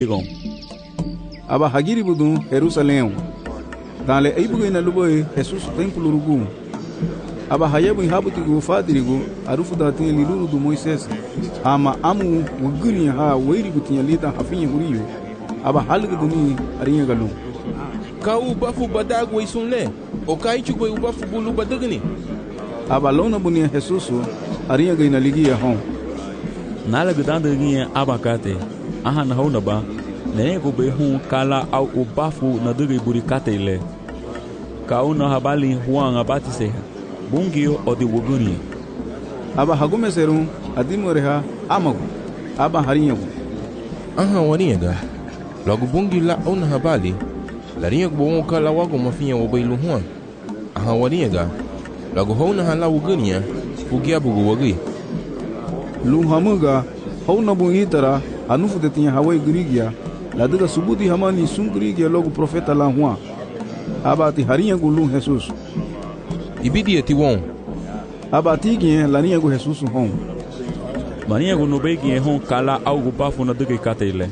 aba hagiri budun Jerusalém dans le ibugo ina luboy Jesus templo rugu aba hayabu habutigo fadirigo arufu da tin liluru do Moisés ama amu wuguni ha weiri gutinya lida hafinye huriyo aba halga duni arinya galu ka u bafu badagwe sunle o kai chugo u bafu bulu badagni aba lona bunia Jesus arinya gaina ligia hon nala gudanda ngia abakate aha na hona ba ne go be hu kala au u bafu na dugi burikate ile ka una habali huang abati se bungio odi wuguni aba hagume serum adimoreha amagu aba harinyagu aha waniga logo bungi la una habali la ringa bo kala wago mafinya wo bailu huang aha waniga logo hona hala wuguni fugia bugu wagi luhamuga hona bunitara anufu detinha hawai grigia la daga subudi hamani sungrigia logo profeta la huang abati harinyagu lu Jesus ibidi eti won abati gien la niagu Jesus hon maniagu no begi hon kala au bafu na dugi kate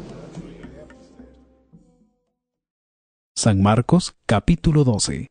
San Marcos capítulo 12.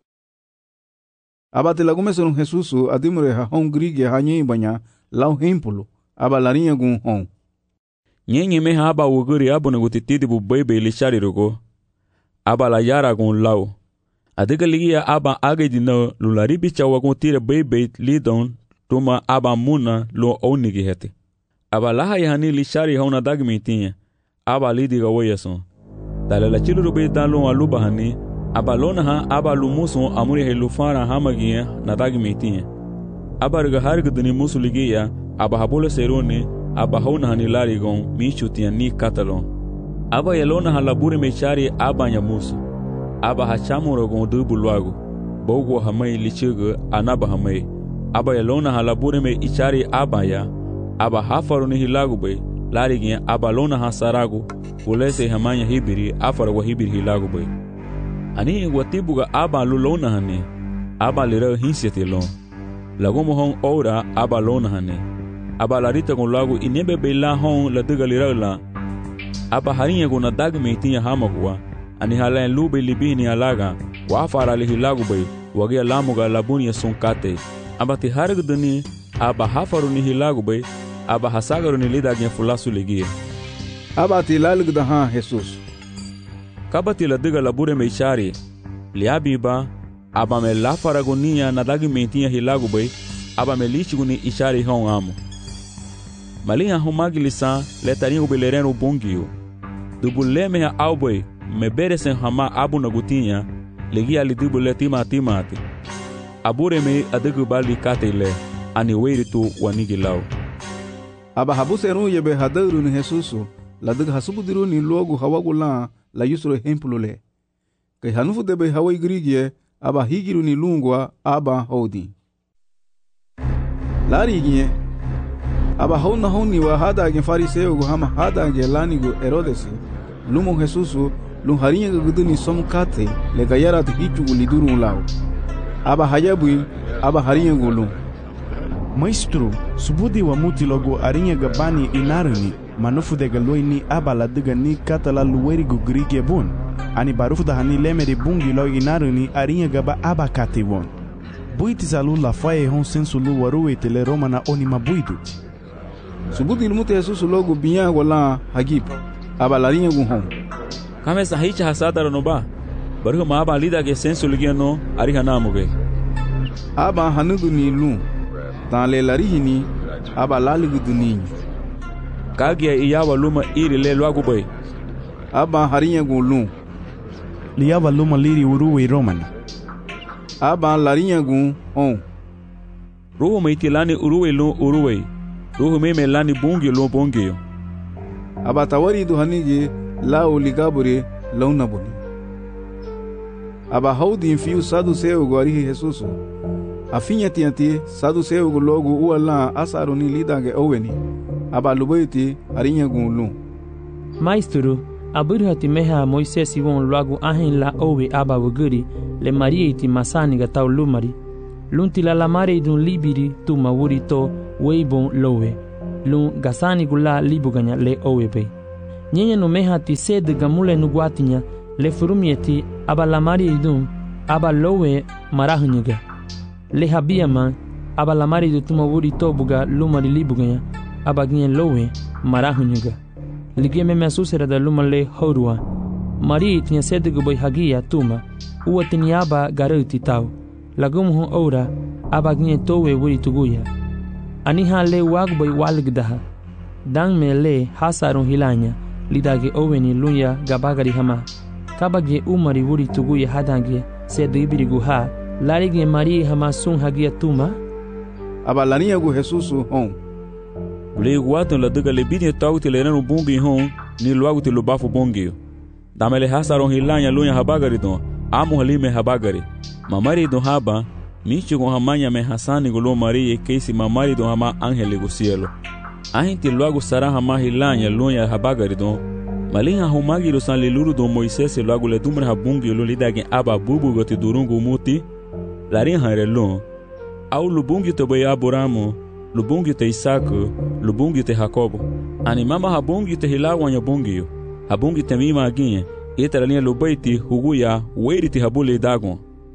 Abate la gume son Jesus adimre ha hon grigia hanyi banya lau hempulo aba la niagu hon nyenye me aba wuguri abu na gutitidi bu bebe lishari rugo aba la yara gun lau adiga ligia aba agedi na lulari bicha wagon tire bebe lidon tuma aba muna lo onigi hete aba laha yani lishari hona dagmitinha aba lidiga woyason dala la chiluru be dalo aluba hani aba lona ha aba lumuso amuri helufara hamagia na dagmitinha aba riga harga duni musuligia aba habolo serone aba hona hani larigon michutia ni katalon aba yelona halabure mechari aba nyamuso aba hachamuro gon dubu luago bogo hamai lichigo anaba hamai aba yelona halabure me ichari aba ya aba hafaru ni hilago be larigin aba lona hasarago ulese hamanya hibiri afara wa hibiri hilago be ani watibuga aba lulona hane aba lira hinsete lon lagomo hon ora aba lona hane aba larita gon luago inebe be la hon la diga lira la aba harinye gon na dagme tinha hamagwa ani hala en lube libini alaga wa afara li hilago bay wage lamuga labuni son kate abati hargduni aba hafaru ni hilago bay aba hasagaru ni lidagnya fulasu ligie abati lalgda ha Jesus kabati ladiga labure meishari liabiba aba me lafaragonia na dagi mentinha hilago bay aba me lichiguni ishari hon amo malinha humagilisa letarinho belereno bongio dubuleme ha alboy me beresen hama abu na gutinha legia lidibule timati abure me adigu bali katele ani weiritu wanigilau aba habuseru yebe hadaru ni Jesus la dig hasubudiru ni logo hawagula la yusro hempulule kai hanufu debe hawai grigie aba higiru ni lungwa aba hodi larigie aba hona honi wa hada ge fariseo go hama hada ge lanigo Herodes lumo Jesus lun harinha guduni somkate le gayara te hichu liduru lao aba hayabu aba harinha gulu Maestro, subudi wa muti logo arinha gabani inarani manufu de galoini aba la diga ni katala luweri go grige bon ani barufu da hani lemeri bungi lo inarani arinha gaba aba kate bon buiti zalu la faye hon sensu lu waruwe tele romana oni mabuidu subudi ilmuti Jesus logo binya wala hagib aba la arinha gu hon kame sahicha hasada no ba baru ma aba lida ke sensu ligiano ariha namuge aba hanudu ni lu tale larihini aba laligu duni kagia iyawa luma iri le luagu bay aba harinha gu lu liyawa luma liri uruwe romana aba larinha gu on ruhu meitilani uruwe lu uruwe ruhu meme lani bungi lu bungi aba tawari du hanige la oligabure launabuni aba haudi fiu saduseu gorihi Jesus afinha tianti saduseu logo uala asaroni lidange oweni aba lubaiti arinha gunlu Maestro aburhati meha Moisés won logo ahin la owe aba wuguri le marieti masani gatau lumari lunti la lamare dun libiri tu mawuri to weibon lowe lun gasani gula libuganya le owe be Nyenye no meha ti sede gamule no guatinya le furumieti aba lamari idun aba lowe marahunyiga. Le habia man aba lamari du tuma wuri tobuga lumari libuganya aba gien lowe marahunyiga. Ligie me asusera da luma le horua. Mari tinha sede gubai hagia tuma uwa tinya aba garuti tau. Lagumhu ora aba gien towe wuri tuguya. Aniha le wagbai waligdaha. Dang me le hasarun hilanya lidage oweni lunya gabagari hama. Kabage umari wuri tuguya hadange sede ibirigu ha. Larige Mari hama sun hagia tuma. Aba lania gu Jesusu hon. Le guaton la duga le bidie tauti le renu bungi hon ni luagu te lubafu bungi. Damele hasaron hilanya lunya habagari don. Amu halime habagari. Mamari don haba. Michi gon hamanya me hasani gulo Maria keisi mamari don hama angele go cielo. Ahinti luagu sara hama hilanya lunya habagari don. Malinha humagi lo san leluru don Moisés luagu le dumre habungi lo lidage aba bubu gote durungu muti. Larin harelon. Au lubungi te boy Abrahamu, lubungi te Isaac, lubungi te Jacobo. Ani mama habungi te hilawanya bungi. Habungi te mima aginye. Ita linha lubaiti huguya weiriti habule dagon.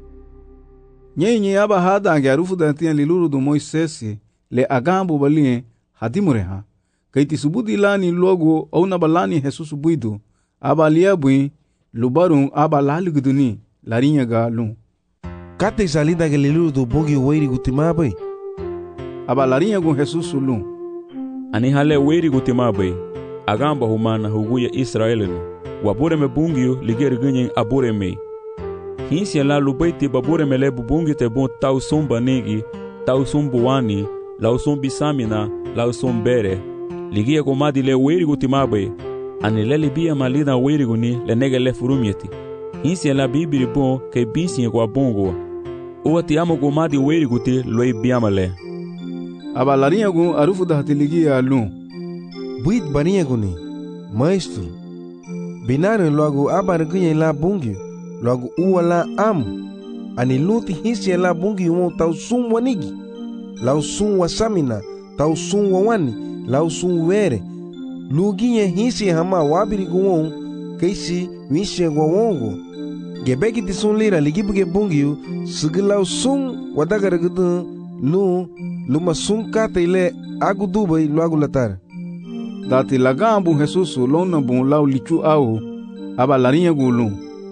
Nyenye aba hadange arufu dantia liluru do Moisés le agambo balie hadimureha. Kaiti subudi lani logo au nabalani Jesus buidu. Aba liabui lubarun aba laliguduni larinha galun. Kate salida que liluru do bungi weiri gutimabai. Aba larinha gun Jesus lun. Ani hale weiri gutimabai. Agamba humana huguya Israelinu. Wabure me bungio ligeri ganyen abure me. Hinsi la lubaiti babure me le bungi te bon tau sumba negi, tau sumbu wani, lau sumbi samina, lau sumbere. Ligia gomadi le weiri gutimabai. Ani le libia malida weiri guni le nege le furumieti. Hinsi la bibiri bon ke binsi kwa bongo. Uwa ti amo gomadi weiri guti loi biamale. Aba larinha gun arufu da hatiligia lun. Buit barinha guni, maestro. Binarin logo abarganha la bungi, logo uwa la am. Ani luti hinsi la bungi won tau sum wanigi. Lau sum wasamina, tau sum wani, lau sum were. Luginha hinsi hama wabiri guon, keisi winsi gwongo. Gebeki ti sun lira ligibuge bungiu sigilau sun wadagaragudun lu luma sun kata ile agudubai lu agulatar. Dati lagambu Jesusu lona bun lau lichu au aba larinha gulun.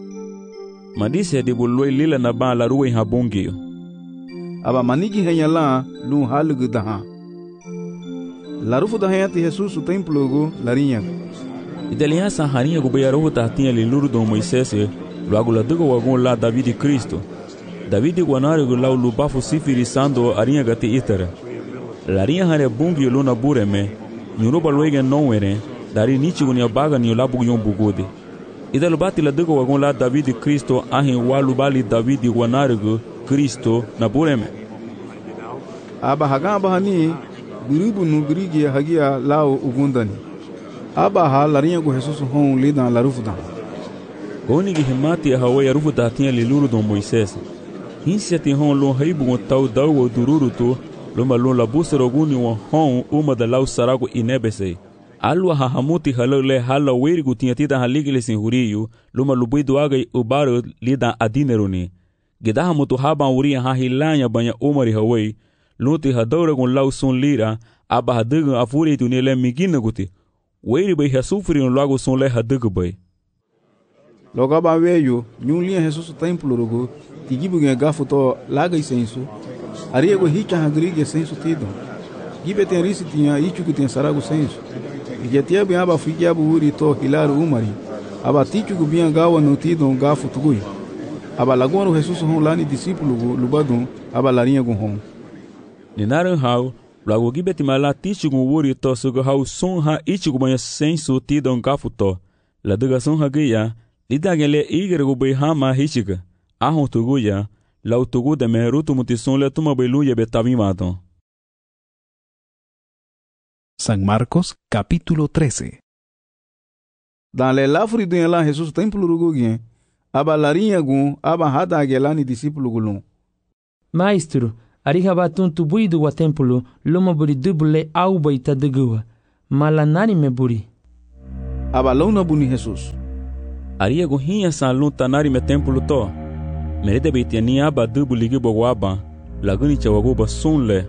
Madise de buloi lila na ba la ruwe habungiu. Aba manigi henyala lu halugudaha. Larufu da heyati Jesusu templo go larinha. Idelinha sa harinha go beyarohu tahtinha liluru do Moisés. Logo la dugo wagon la David Cristo. David guanari go lau lubafu sifiri sando arinha gati itara. Larinha hare bungi luna bureme. Nyuruba loige nowere. Dari nichi gunya baga ni labu yon bugode. Ida lubati la dugo wagon la David Cristo ahin wa lubali David guanari go Cristo na bureme. Aba hagamba hani biribu nugrigi hagia lau ugundani. Aba ha larinha go Jesus hon lidan larufudan. Gonigi himati a hawa yarufu datinha liluru do Moisés. Hinsi ati hon lon haibu gon tau dau o dururu to loma lon labusa roguni wan hon uma da lau sarago inebesei. Alwa hahamuti halau le hala weirigu tinha tida haligile sin huriyu loma lubuidu agai ubaro lidan adineruni. Gedaha mutu haban uria hahilanya banya umari hawai lunti hadaura gon lau sun lira aba hadagan afuri tu nele migina guti. Weiri bai hasufri no lago sun le hadagu bai. Logo aba veio, nyunlia Jesus templo rugo, tigibu gen gafu to laga isensu. Ariego hicha hagrige sensu tido. Gibe ten risi tinha ichu que tem sarago sensu. Igetia bem aba fiki abu uri to hilaru umari. Aba tichu gu bem gawa no tido gafu tugui. Aba lagono Jesus hon lani discípulo gu lubadun aba larinha gu hon. Ninaran hau, logo gibe timala tichu gu uri to sugo hau sun ha ichu gu banha sensu tido gafu to. La duga sun hagia. Lidagele igergo bei hama hichiga. Ahon tuguya, lau tugu de meherutu mutison le tuma beluya betavimaton. San Marcos capítulo 13. Dans les lafri de la Jesus templo rugugien, aba larinha gun aba hada agelani discípulo gulun. Maestro, arihabatun tubuidu wa templo luma buri dubule au baita degua. Malanani me buri. aba launa buni Jesus. Aria go hinha sa lun tanari me templo to. Merete beitiani aba dubu ligi bogwaba. Laguni chawago ba sunle.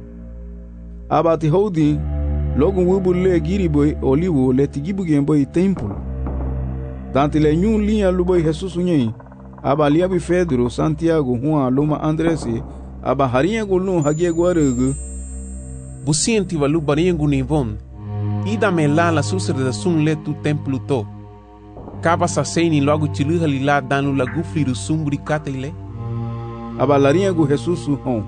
Aba ti houdi logo wubu le giri boy olivo le tigibu gemboy templo. Tanti le nyun linha luboy Jesus nyei. Aba liabi Pedro, Santiago, Juan, Luma Andres, aba harinha go lun hagie guaregu. Busienti valu barinha go nivon. Ida me la susre da sun le tu templo to. Kaba sa seini logo tiluha lila danu la gufli do sumbri katele. Aba larinha go Jesus hon.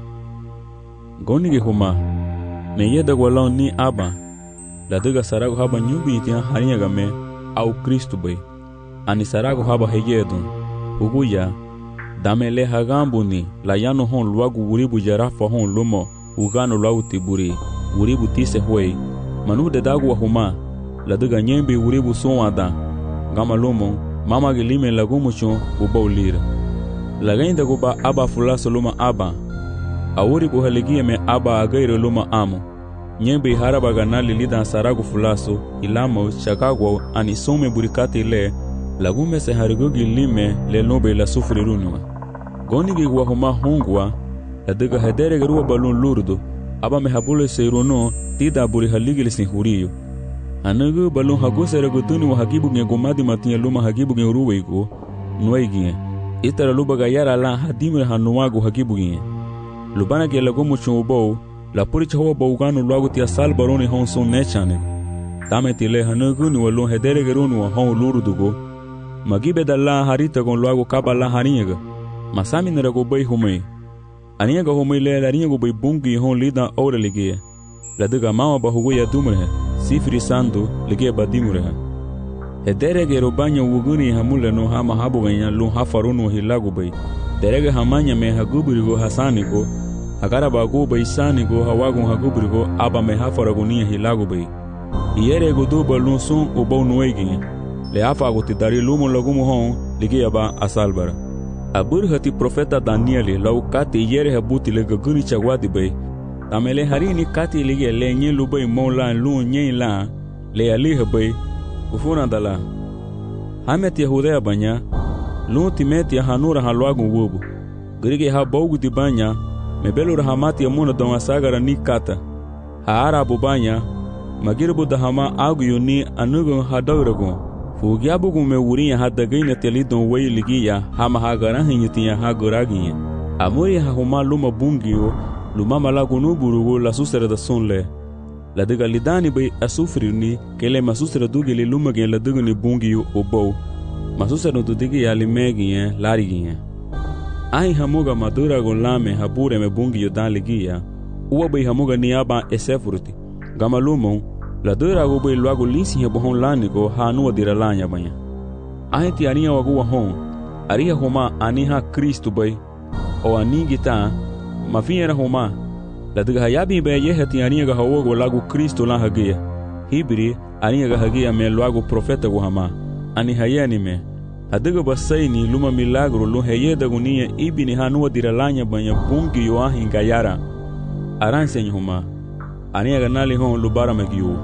Gonige huma. Me yeda golão ni aba. La dega sarago haba nyubi tia harinha game au Cristo bay. Ani sarago haba heyedo. Uguya damele hagambuni la yano hon luagu uribu jarafa hon lumo ugano luagu tiburi uribu tise huei manu de dagu wahuma la dega nyembe uribu sonwada gama lumo mama gelime lagumucho ubaulira la gainda guba aba fulaso luma aba awuribu haligie me aba agairo luma amo nyembe haraba ganali lida saragu fulaso ilamo chakagwa anisome burikati le lagume se harigogi lime le nobe la sufrirunwa gonigi gwa huma hongwa la dega hedere garua balun lurdo aba me habule seirono tida buri haligili sin huriyo anagu balun hagusere gutuni wa hagibu nge gomadi matia luma hagibu nge uruweigo nuaigie itara luba gayara la hadimre hanuwago hagibu nge lubana ge lagumu chubo la puri chawa bawgano luago tia sal baroni honson nechane tameti le hanagu ni walun hedere garunu wa hon lurdugo Magibe dalla harita gon luago kabala haringa. Masami nerago bay humay. Aniga humay le laringa bay bungi hon lida ora ligia. La dega mama bahugo ya dumre. Sifri sando ligia badimure. Hedere ge robanya wuguni hamule no hama habu ganya lu hafarunu hilago bay. Derege hamanya me hagubirigo hasanigo. Agara bago bay sanigo hawago hagubirigo aba me hafaragonia hilago bay. Iere go do balun son obo noegi. Le afa go tidari lumo lagumo hon ligia ba asalbara. Abur hati profeta Danieli lau kati yere habuti le gaguni chagwadi bay. Tamele harini kati ligia le nye lubay mola lu nye la le aliha bay. Ufuna dala. Hamet Yahudea banya lu timeti hanura halwagun wubu. Grige ha bogu di banya mebelu rahamati amuna don asagara ni kata. Ha arabu banya magirbu dahama agu yuni anugun hadawragun. Fugiabu gume wurinha hadagaina telidon wei ligia hama hagaran hinyitia hagoraginha. Amuri hahuma luma bungio luma malagunu burugo la susera da sonle. La dega lidani bay asufrini kele masusera dugeli luma gen la degani bungio obo. Masusera dudigi yalimegien larigien. Ai hamuga madura golame habure me bungio dan ligia. Uwa bay hamuga niaba esefruti. Gamalumon la dura go bay luago linsi he bohon lanigo ha nuwa diralanya banya. Ai ti aria wago hon. Aria homa aniha Kristo bay. O anigita mafinera homa. La dega hayabi be yehati aria ga hawo lago Kristo la hagia. Hibri aria ga hagia me luago profeta go hama. Ani hayani me. Adega basaini luma milagro lo heyeda gunia ibini ha nuwa diralanya banya bungi yo ahin gayara. Aranse homa. Aria ga nali hon lubara magiu.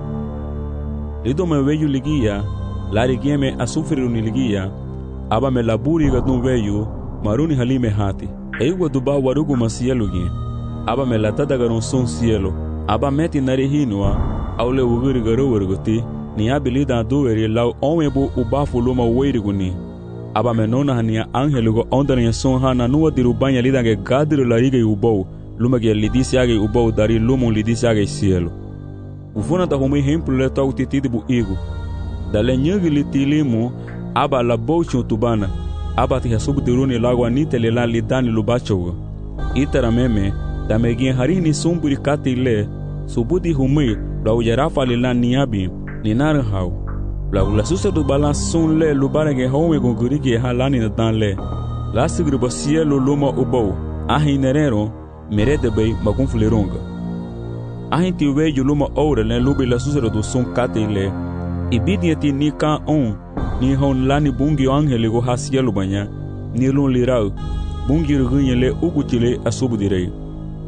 Lido me veyu ligia, lari gieme asufriru ni ligia, aba me laburi gadun veyu, maruni halime hati. Eiwa duba warugu masielu gien, aba me latada garon son cielo, aba meti narihinua, aule uguri garo werguti, ni abilida duweri lau onwebu ubafu luma weiriguni. Aba me nona hania angelugo ondania son hana nuwa dirubanya lidange gadiru larige ubou, lumage lidisiage ubou dari lumu lidisiage cielo. Ufuna ta homi hemplo le tau titidi bu igu. Dale nyagi litilimu aba la bouchu tubana. Aba ti hasubu diruni lagwa nitele la lidani lubachogo. Itara meme da megin harini sumburi kati le subudi humi la ujarafa lila niabi ni narhau. La ulasuse du bala sun le lubarege homi gonguriki halani na dan le. La sigribo cielo luma ubou. Ahi nerero merede bay magunfulironga. Ahinti weju luma ora le lubi la susera do son katele. Ibidiati ni ka on ni hon lani bungi angele go hasielu banya ni lun lirau bungi rugunye le ugutile asubudire.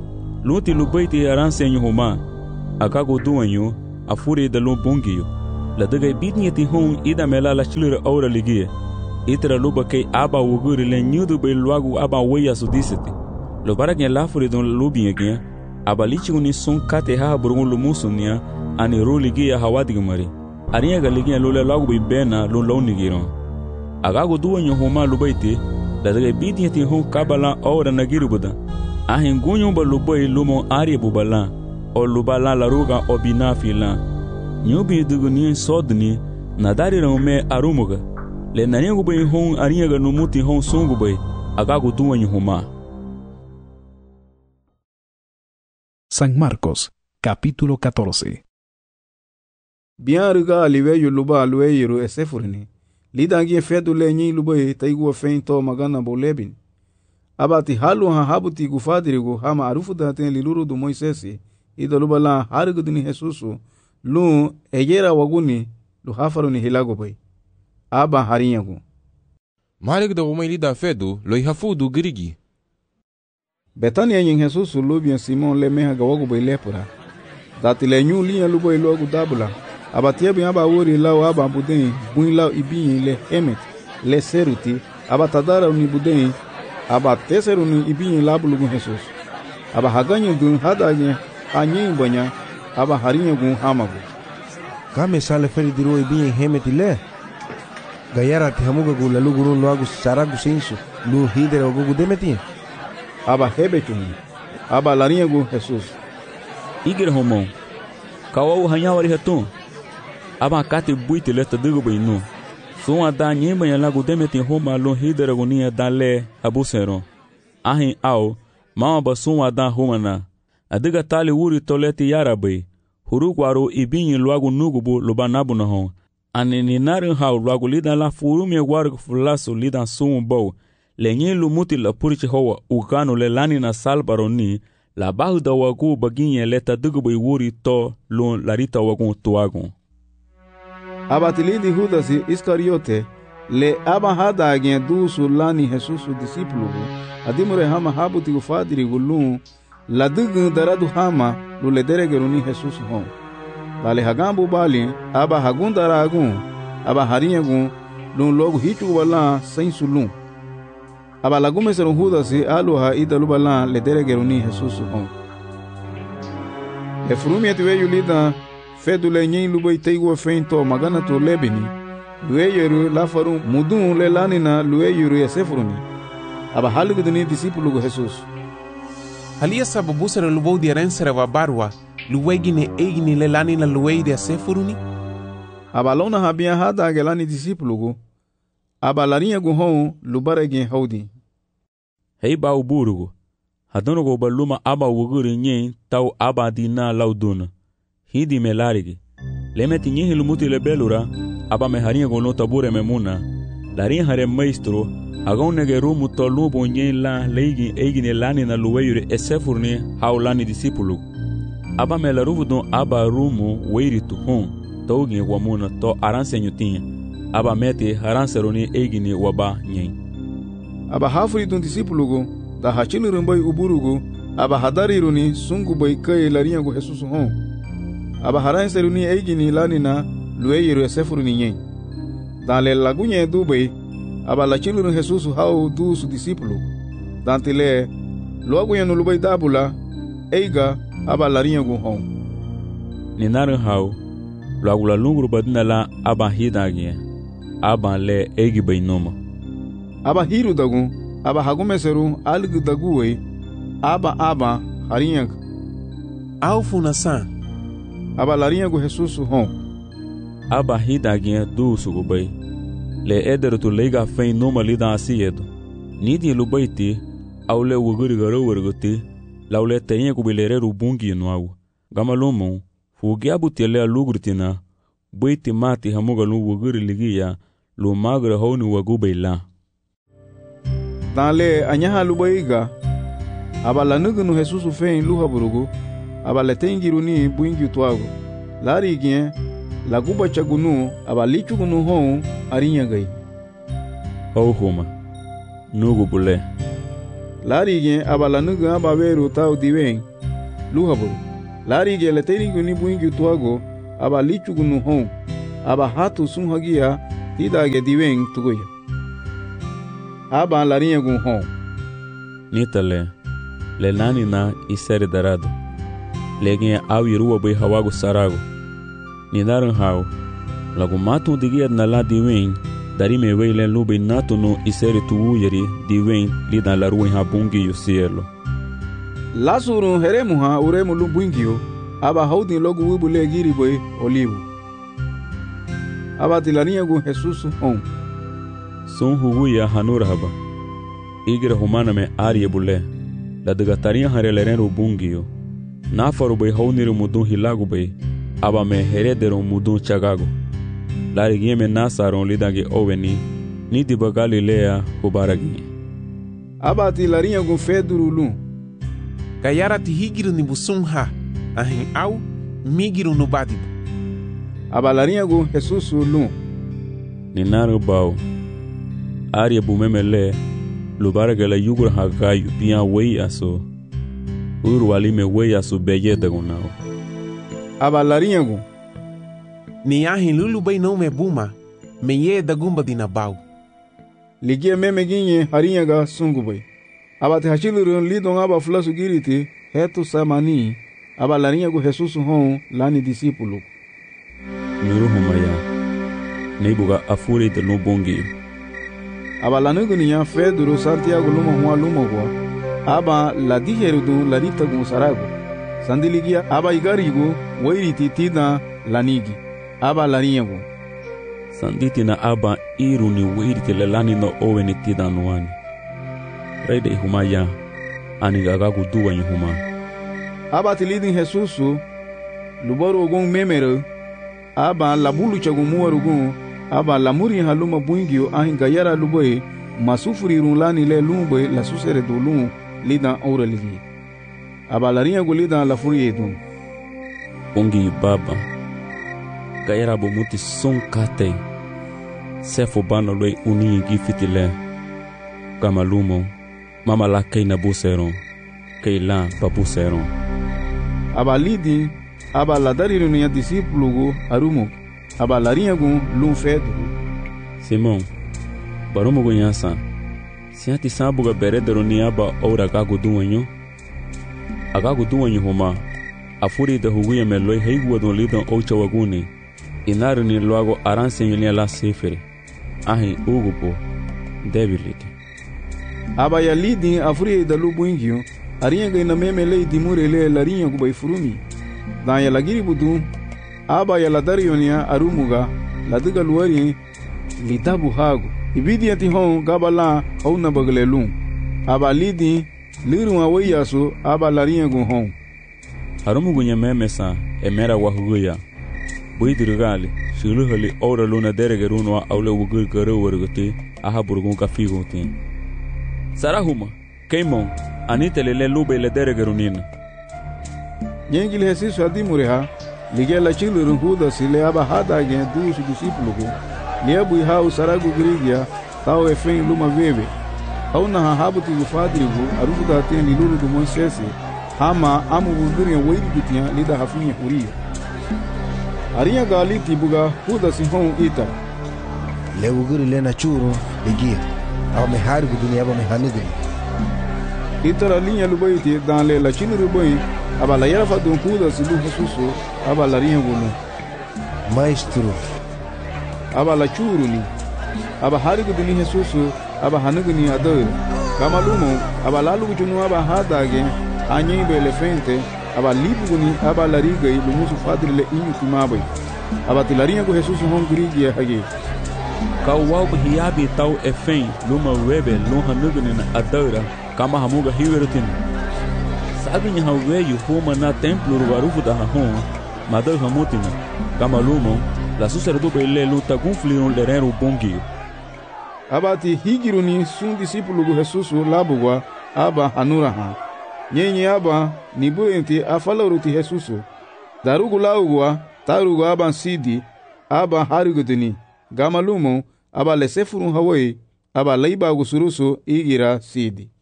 Luti lubaiti aransenyo homa akago duanyo afuri de lun bungiyo. la daga bidni ti hon ida mela la chilure aura ligie itra luba kay aba wuguri le nyudu be luagu aba weya su diseti lo barak la furi don lubi yake aba lichi uni son kate ha burun lu musunya ani ro ligie hawadi gumari ariya ga ligie lo le lagu be bena lo loni giro aga go duwa nyo homa lubaiti la daga bidni ti hon kabala aura nagiru buda ahin gunyo ba lubai lumo ari bubala o lubala la ruga obina fila nyubi duguni sodni nadari raume arumuga le nanyangu bai hon ariyaga numuti hon sungu bai agagu tuwanyu huma. San Marcos, capítulo 14. Bianruga aliveyu luba alueyiru esefurini lidangi fedu le nyi lubai taigu feinto magana bolebin abati halu ha habuti gufadirigu hama arufu daten liluru du Moisesi ida lubala harigudini Jesusu lu ejera waguni lu hafaruni hilago bai aba harinyagu Marik da umay lida fedu lo ihafudu girigi Betania yin Jesusu lubian Simon le meha gawagu bai lepura dati le nyu liya lubai luagu dabula abatia bi aba wori lao aba budin buin lao ibin le emet le seruti aba tadara uni budin aba teseru ni ibin labulugu Jesus aba haganyu dun hadanye anyin banya aba harinyagu hamagu Kame sale feri diro ibin hemeti le Gayara ti hamuga gu lalu gurun luagu saragu sinsu lu hidere ogugu demeti aba hebetun aba larinyagu Jesus Igir homo kawawu hanyawari hatun aba kati buiti le tadugo bainu son ada nyemba ya lagu demeti homa lo hidere gonia dale abusero ahin au mama basun ada homana adiga tali wuri toleti yarabai hurukwaru ibinyi luagu nugubu lubanabu na hon anini narin hau luagu lidan la furumi waru fulasu lidan sumu bau lenye lumuti la purichi hoa ukanu le lani na salbaroni la bahuda wagu baginye leta dugubai wuri to lun larita wagu tuagu abatilidi Judasi Iscariote le aba hada agien dusu lani Jesusu disipulugu adimure hama habuti ufadiri gulun la dugun daradu hama lu le deregeruni Jesusu hon dale hagambu bali aba hagun daragun aba harinyagun lun logu hichu wala sensulun aba lagume serun Judasi aluha idalu bala le deregeruni Jesusu hon le frumieti weyu lida fedule nyin lubai taigo feinto magana to lebini lueyeru lafaru mudun le lanina lueyeru esefuruni aba haluguduni disipulugu Jesus Halia sababu sere lubou di rensere wa barwa luwegine egini le lanina luei de esefuruni aba lona habia hada gelani disipulugu aba larinyagu hon lubaregen haudi hei ba uburugu hadonugo baluma aba wuguri nyin tau aba dina lauduna hidi melarigi lemeti nyihi lumuti le belura aba me harinha gono tabure memuna larin hare maestro agonege rumu tolubo nyin la leigi egine lani na luweyure esefurni haulani disipulu aba me laruvu don aba rumu weiri tu hon togi wamuna to aransenyutin aba meti haranseroni egine waba nyin aba hafuri don disipulugo da hachilurumbai uburugo aba hadariruni sungu bai kai larinyagu Jesus hon aba haranseruni eigini lanina lueyiru esefuruni nyen dan le lagunye dubai aba lachiluru Jesus hau du su disipulu dan tile luagunye no lubai dabula eiga aba larinyagu hon ni narin hau luagula lunguru badina la aba hidagie aba le eigi bai noma aba hiru dagun aba hagumeseru algu daguwe aba harinyagu au funasan aba larinyagu Jesus hon aba hidagie du sugubai le ederu leiga fein noma lida asiedo nidi lubaiti au le wuguri garo werguti laule tenye kubilereru bungi nuau gamalumu fugiabu tele lugurtina baiti mati hamuga lu wuguri ligia lu magre honi wagubaila dale anyaha lubaiga aba lanugunu Jesus fein luhaburugu aba letengiruni buingi tuago lari gien laguba chagunu aba lichugunu hon arinyagai homa nugu bule lari gien aba lanugu aba veru tau diwen luhaburu lari gien letengiruni buingi tuago aba lichugunu hon aba hatu sun hagia tidage diwen tugoya. Aba larinha gun hon. Nitale, le nani na isere darado. Leginha au irua bai hawago sarago. Nidaran hau, lagu matu digia na la diwen, dari me wei le lube natu no isere tuuyeri diwen lidan la ruin habungi yu cielo. Lasurun heremuha uremu lumbungio, aba haudin logu wibule giri boy olivo. Aba tilarinha gun Jesus hon. Sun huguya hanura haba. Igira humana me arie bule. La degataria hareleren bungio. Nafaru bai hauniru mudun hilagu bai. Aba me heredero mudun chagago. Larigie me nasaron lidange oveni. Nidi ba Galilea hubaragi. Aba tilarinha gun feduru lum. Gayara ti higiru ni busum ha. Ahin au migiru no badibu. Aba larinha gun Jesus lum. Ninaru bau. Aria bumemele. Lubarga la yugur hagayu bian wei aso. Urwali me wei aso beye dagunao. Aba larinha gun. Ni ahin lulu bai não me buma. Me ye dagumba dinabau. Ligia memeginye harinha ga sungu bai. Aba te hachilurun lidon aba flasu giriti hetu samani. Aba larinha gun Jesus hon lani discípulo. Nuru humaya. Neibuga afuri de lubongi. Aba lanuguniya Pedro Santiago luma huwa luma huwa. Aba la diherudu la rita gun sarago. Sandiligia aba igarigo wairiti tina lanigi. Aba larinha gun. Sanditi na aba iruni wairiti le lani no oweni tina nuani. Reide humaya anigagagu duwa huma. Aba tilidin Jesusu lubaru gun memero. Aba labulu chagu muwaru gun. Aba lamuri haluma buingio ahin gayara luboy masufuri runlani le lumboy la susere do lum lidan aureligi. Aba larinha gu lidan la furiedu. Bungi baba. Gayara bomuti son kate. Sefo bano loy uni gifitile. Kamalumo. Mama la kei na buseron. Kei la babuseron. Aba lidi. Aba la darirunia discípulo gu arumo. Aba larinha gun lum fedo. Simão, barumo gunhasa. Se ati sabuga beredero ni aba ora gago duanho. Agago duanho homa. Afuri da huguya meloi heigua don lidan oucha waguni. Inaru ni logo aranse yulia la sefere. Ahi ugupo. Debilite. Aba ya lidin afuri da lubuingio. Arinha gaina memelei dimurele larinha gu bai furumi. Dan ya lagiri budum. Aba ya la darionia arumuga la diga luari litabu hagu. Ibidi ati hon gabala hauna baglelum. Aba lidi liru awayasu aba larinha gun hon. Arumugu nyamemesa emera wahuguya. Buidirgali shiluhali ora luna deregerunwa aule wugur garo warguti aha burgun kafigunti. Sarahuma keimon anitelele lube le deregerunina. Nyengil hesisu adimureha. Ligia la chilurun huda sile aba hada gen dusu discípulo gu. Lia bui hau saragu grigia tau efen luma veve. Hau na hahabuti gu fadri gu arufu da ten liluru du Moisés. Hama amu buguria wairi gutiya lida hafinha huria. Arinha galiti buga huda si hon ita. Le buguri lena churu ligia. Aba me hari gu dunia aba me hanigri. Ita la linha lubaiti dan le la chiluru boi. Aba la yara fadun huda si lu Jesusu. Aba larinha gunu. Maestro. Aba la churu ni. Aba hari gu duni Jesusu. Aba hanuguni ador. Kama lumo. Aba lalu gujunu aba hadage. Anyi be elefante. Aba libu guni. Aba lariga i lumusu fadri le inyu timabai. Aba tilarinha gu Jesusu hon grigia hage. Kawau hiabi tau efen luma webe lum hanuguni na adora. Kama hamuga hiwerutin. Sabi nya haweyu homa na templo rubarufu da hahon. Madal hamutina. Kama lumo. La suserdu bele luta gunfliron lerero bongio. Aba ti higiruni sun discípulo gu Jesusu labugwa. Aba hanuraha. Nyenye aba nibuenti afaloruti Jesusu. Darugu laugwa. Tarugu aba sidi. Aba harigutini. Gama lumo. Aba lesefurun hawai. Aba leiba gusurusu igira sidi.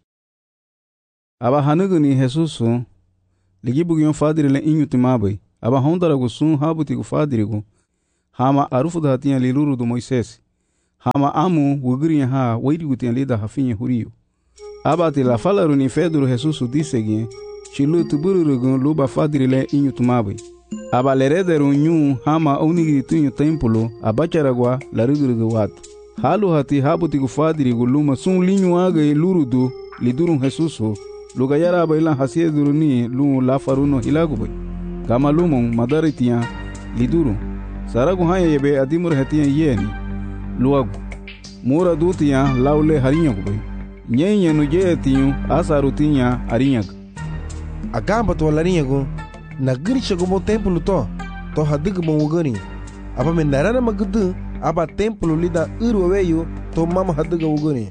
Aba hanuguni Jesusu ligibugion fadri le inyu timabai. Aba hondara gu sun habuti gu fadri gu. hama arufu da hatinha liluru do Moisés. Hama amu wugriya ha wairigu tinha lida hafinha hurio. Abati la falaru ni Pedro Jesus disegin, chilu tubururugun luba fadrile inyu tumabe. Aba lerederu nyu hama unigiri tunyu templo abacharagwa larigurugu watu. Halu hati habutigu fadirigu luma sun linyu age lurudu lidurun Jesuso lugayara bailan hasieduru ni lu la faruno hilagubay. Kama lumon madaritiya lidurun. Saragu haya yebe adimur hatiya yeni luagu. Mura dutiya laule harinya gubay. Nyenye nuje tiyu asarutinya arinyaga. Agamba to larinyago na giri chagomo templo to hadiga mo wugani. Aba mendarana magudu aba templo lida urweyo to mama hadiga wugani.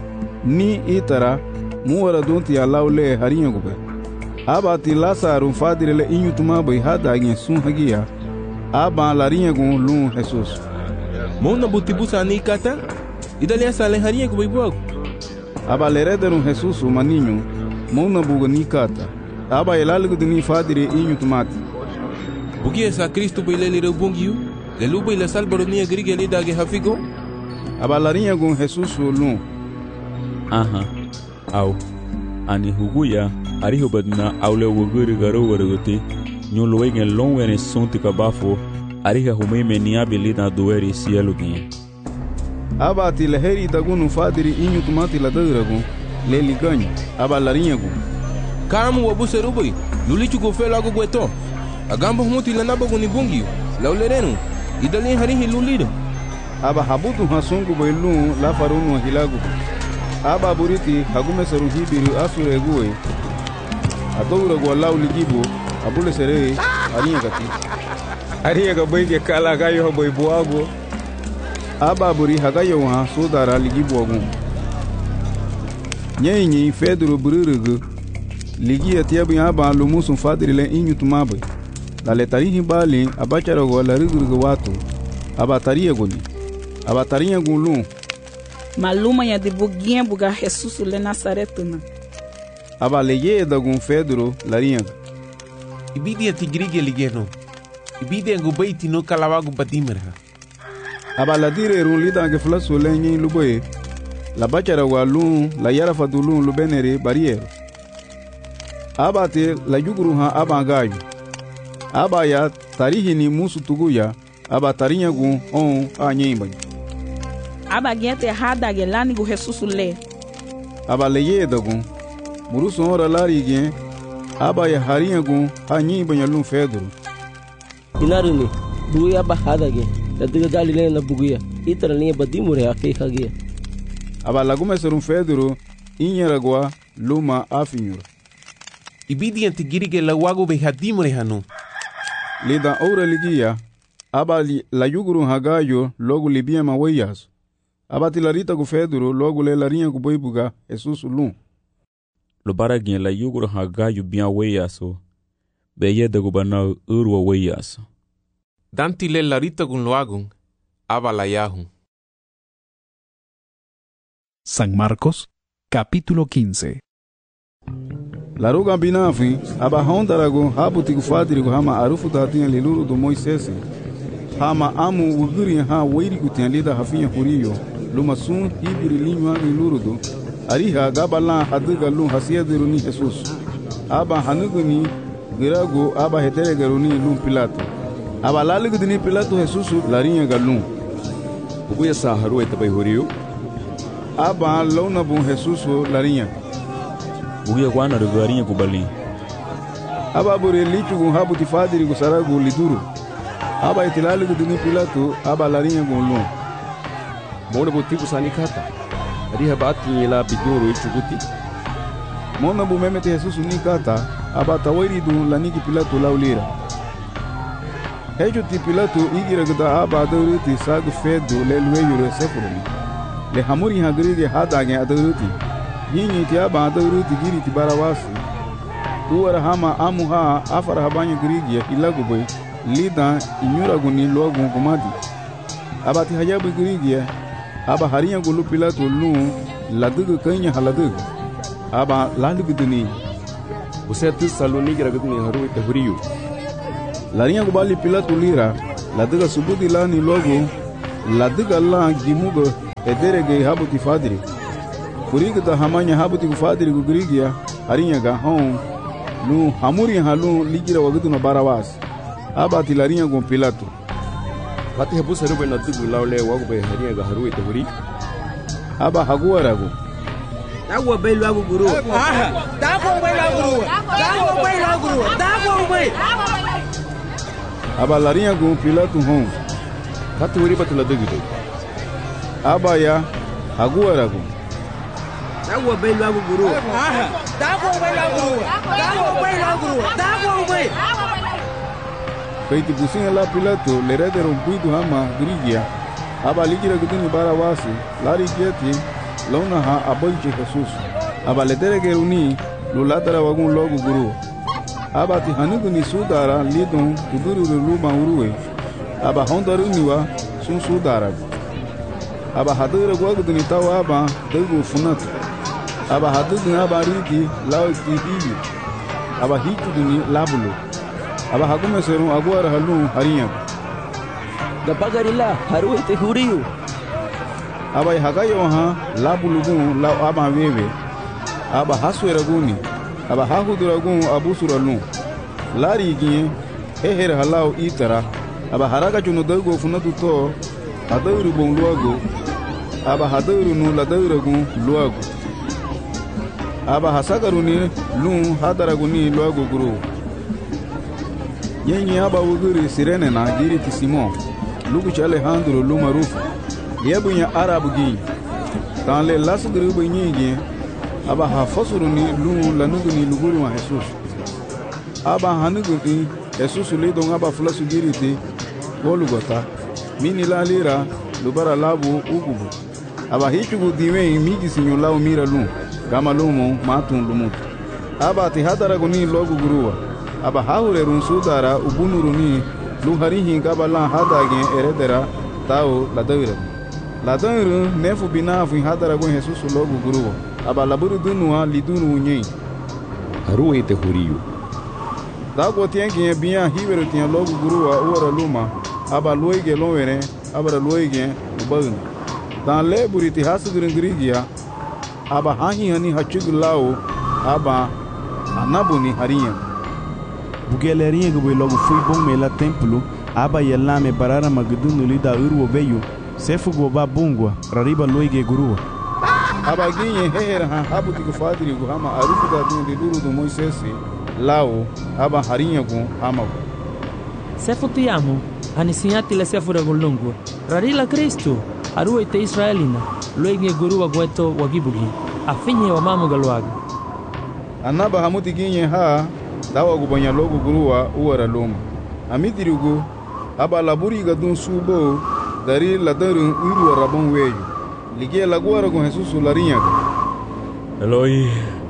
Ni itara muwara dunti ya laule harinyago be. Aba ti lasaru fadirele inyu tumabe hada sun hagia. Aba larinyago lu Jesus. Mona butibusa ni kata? Idali asale harinyago be buago. Aba lerederun Jesus maninho, mona buga ni kata. Aba elalgu dini fadire inyu tomati. Bugi esa Cristo be lele bungiu, le luba ila salbaro ni agrige le dage hafigo. Aba larinha gun Jesus lu. Aha. Au. Ani huguya ariho badna aule wuguri garo wargote. Nyolo wegen longwene sonti kabafo ariha humeme ni abelida doeri cielo gin. Aba ti leheri dagunu fadiri inyu tomati la dadragun le liganho. Aba larinha gun. Kamu wabuse rubai, lulichu go fe lago gweto. Agamba humuti la nabago ni bungiu, la ulerenu, idalin harihi lulida. Aba habutu hasungu boilu la farunu hilagu. Aba buriti hagume seru hibiru asure guwe. Adowra go la uligibo, abule sere arinya gati. Arinya ga boy ke kala gayo boy buago. Aba buri hagayo ha sodara ligibo agun. Nyenyi Pedro bururugu. Ligia tiabu aba lumusun fadirile inyu tumabe. La letarihi bali abacharago la rigurgu watu. Abataria goni. Abataria gunlu. Maluma ya dibuguinha buga Jesus le Nazaretuna. Aba leye dagun Pedro larinha. Ibidi tigrige ligeno. Ibidi ngubaiti no kalawagu badimera. Aba ladire run lida ke flaso lenyi luboye. La bacharago lu la yara fadulun lubenere barriere. Aba te la yuguru ha aba gayu. Aba ya tarihi ni musu tuguya. Aba tarinha gun on a nyemba. Aba gente hada gelani gu Jesus le. Aba leye dagun. Murusu ora lari gen. Aba ya harinha gun a nyemba yalun Pedro. Inaruni buguya ba hada gen. La diga galile na buguya. Itara ni badimure ake hagia. Aba lagume serum Pedro inyaragwa luma afinyura. Ibidi antigirige la wago be hadimure hanu. Lida ora ligia. Aba la yuguru hagayo logo libia maweyas. Aba tilarita gu Pedro logo le larinha gu boibuga Jesus lu. Lo baragin la yuguru hagayo bia weyaso. Beye de gubana urwa weyaso. Danti le larita gun loagun. Aba la yahun. San Marcos, capítulo 15. La ruga binafi, aba hondarago habutigu fadirigu hama arufu datinha liluru do Moisés. Hama amu wuguri ha wairigu tinha lida hafinha hurio. Luma sun hibiri linyu liluru do. Ariha gabala hadiga lu hasiediru ni Jesus. Aba hanuguni girago aba heteregaru ni lu Pilato. Aba laligu dini Pilato Jesus larinha galun. Ubuya sa haru etabai hurio. Aba lona bun Jesus larinha. Bugia kwana rugarinha kubali. Aba bure lichu gun habuti fadiri gu saragu liduru. Aba itilali gu dini Pilato aba larinha gun lu. Mona butiku sani kata. Ariha bati la biduru ichuguti. Mona bu memete Jesus ni kata aba tawairi du laniki Pilato laulira. Hejo ti Pilato igira gda aba aduriti sagu fedu le lueyu resefuruni. Le hamuri hagrige hadage aduriti. Yinyi ti aba aduriti giri ti barawasi. Uwara hama amuha afara habanyu grigia ilaguboy lida inyura guni logun kumadi. Aba ti hajabu grigia aba harinya gulu Pilato lu ladugu kanya haladugu. Aba lalugu duni. Usetu saloni gira gudni haru ite huriyu. Larinha gubali Pilato lira ladiga subudi la ni logo ladiga la gimugo ederege habuti fadiri kuriga da hamanya habuti fadiri gugrigia arinya ga hon lu hamuri halu ligira wagudu no barawas abati larinya gon Pilato Pati habusa rube na dugu laule wagu be hariya ga haru ite huri. Aba haguwa ragu. Dago bai lagu guru. Dago bai lagu guru. Dago bai lagu guru. Dago bai. Aba larinya gon Pilato hon. Pati huri batula dugu de. Aba ya haguwa ragu. Dago bai lagu guru. Dago bai lagu guru. Dago bai lagu guru. Dago bai. Kaiti businga la Pilato le rede rompuidu hama grigia aba ligira guduni barawasi lari geti lona ha abolche Jesus aba le derege uni lulatara wagun logu guru aba ti hanuguni sudara lidon kuduru luma uruwe aba hondaru niwa sun sudara aba hadura gwaguduni tawa aba degu funatu aba haduduni aba rigi lauti hivi aba hituduni labulu aba hakume serum aguara halu harinya da pagarila haru ite huriyu aba hagayo ha labulugun la aba wewe aba hasweraguni aba hahuduragun abusuralu lari giye heher halau itara aba haraga juno dago funatu to adawru bon luago aba hadawru no la dawragun luago aba hasagaruni lu hadaraguni luago guru yenye aba wuguri sirene na jiri ti Simon lugu ci Alejandro lu marufu yebu nya arabu gi tan le lasuguru bu nyigi aba ha fosuru ni lu lanugu ni luguru wa Jesus aba hanugu ni Jesus le don aba flasu giriti golugota mini la lira lubara labu ugubu aba hichugu diwe migi sinyo lawo mira lu gama lumo matun lumut aba ti hadaragu ni logu guruwa aba haure run sudara ubunuruni luharihi gabala hadage eredera tao ladairu nefu binafu hadara gon Jesus logo guruwa aba laburu dunua lidunu nyi haru ite huriyu dago tiengi biya hiberu tien logo guruwa ora luma aba loige lonwere aba loige ubagna dan leburiti hasugringrigia aba hahi hani hachugulao aba anabuni hariya bugelerinha gbo logo fui bom mela templo aba yelame barara magdunu lida urwo beyu sefugo ba bungwa rariba loige gurua aba ginye heher ha habuti ku fadiri go hama arufu da dun de duru do Moises lao aba harinya go hama sefutu yamu anisiati la sefura go longo rarila Kristo aruwa ite Israelina loige gurua gweto wagibugi afinye wa mamu galwaga anaba hamuti ginye ha dawa gubanya logo guruwa uwara loma amidirigo aba laburi gadun subo dari ladarun uru rabon weju lige laguara go Jesus larinya Eloi